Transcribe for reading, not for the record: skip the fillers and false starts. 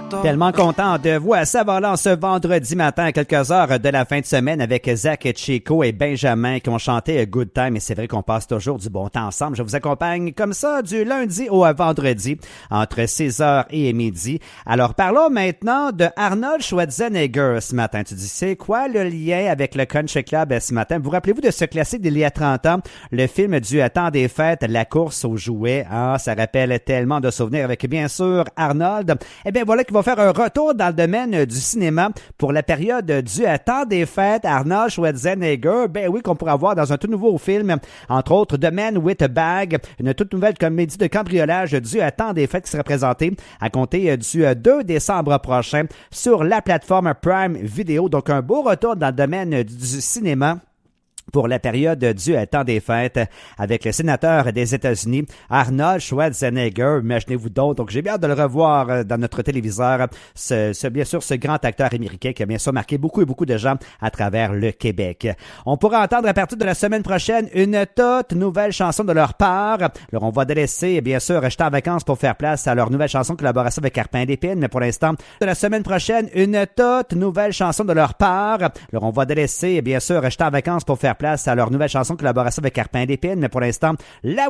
Tellement content de vous à Saint-Valentin ce vendredi matin à quelques heures de la fin de semaine avec Zach et Chico et Benjamin qui ont chanté Good Time et c'est vrai qu'on passe toujours du bon temps ensemble. Je vous accompagne comme ça du lundi au vendredi entre 6h et midi. Alors parlons maintenant de Arnold Schwarzenegger ce matin. Tu dis c'est quoi le lien avec le Country Club ce matin? Vous rappelez-vous de ce classique d'il y a 30 ans, le film du temps des fêtes, la course aux jouets. Ah, ça rappelle tellement de souvenirs avec bien sûr Arnold. Eh bien voilà qu'il va faire un retour dans le domaine du cinéma pour la période du temps des fêtes. Arnold Schwarzenegger, ben oui, qu'on pourra voir dans un tout nouveau film, entre autres The Man with a Bag, une toute nouvelle comédie de cambriolage du temps des fêtes qui sera présentée à compter du 2 décembre prochain sur la plateforme Prime Video. Donc un beau retour dans le domaine du cinéma pour la période du temps des fêtes avec le sénateur des États-Unis, Arnold Schwarzenegger. Imaginez-vous donc j'ai bien hâte de le revoir dans notre téléviseur. Bien sûr, ce grand acteur américain qui a bien sûr marqué beaucoup de gens à travers le Québec. On pourra entendre à partir de la semaine prochaine une toute nouvelle chanson de leur part. Alors, on va délaisser, bien sûr, J'étais en vacances pour faire place à leur nouvelle chanson collaboration avec Carpin d'Épine. Mais pour l'instant, de la semaine prochaine, une toute nouvelle chanson de leur part. Alors, on va délaisser, bien sûr, J'étais en vacances pour faire place à leur nouvelle chanson collaboration avec Carpin d'Épine. Mais pour l'instant, la